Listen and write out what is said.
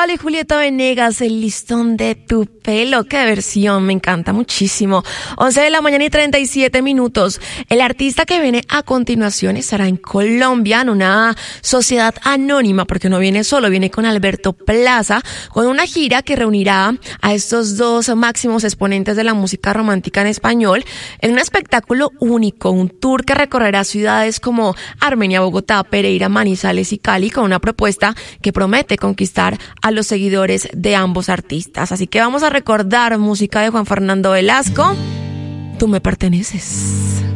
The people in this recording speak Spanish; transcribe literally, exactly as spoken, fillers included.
Paola y Julieta Venegas, El listón de tu pelo. Qué versión, me encanta muchísimo. once de la mañana y treinta y siete minutos. El artista que viene a continuación estará en Colombia, en una sociedad anónima, porque no viene solo, viene con Alberto Plaza, con una gira que reunirá a estos dos máximos exponentes de la música romántica en español, en un espectáculo único, un tour que recorrerá ciudades como Armenia, Bogotá, Pereira, Manizales y Cali, con una propuesta que promete conquistar a los seguidores de ambos artistas. Así que vamos a recordar música de Juan Fernando Velasco, Tú me perteneces.